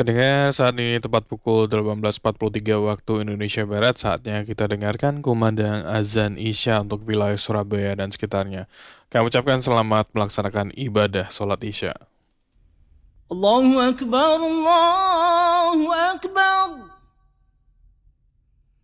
Pendengar, saat ini tepat pukul 18.43 waktu Indonesia Barat, saatnya kita dengarkan kumandang azan Isya untuk wilayah Surabaya dan sekitarnya. Kami ucapkan selamat melaksanakan ibadah sholat Isya. الله أكبر الله أكبر